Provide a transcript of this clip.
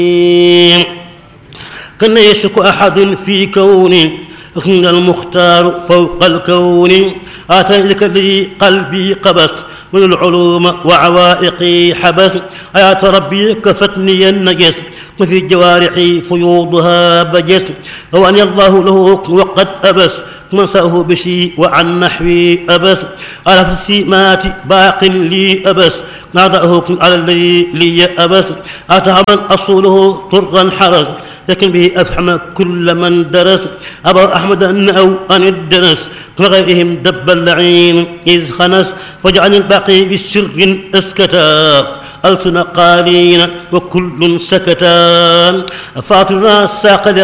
كان يشك أحد في كوني إن المختار فوق الكون آتاني ذكر لي قلبي قبس من العلوم وعوائقي حبس آيات ربي كفتني النجس وفي جوارحي فيوضها بجس وأني الله له وقد أبس مساه بشي وعن نحوي أبس على السمات باق لي أبس نعرضه على الذي لي أبس أتهمن أصوله طرا حرس لكن به أفهم كل من درس أبا أحمد أن أو أن الدنس وغيرهم دب اللعين إذ خنس فجعل الباقي بسر أسكتا ألسن قالين وكل سكتان فاطرنا الساق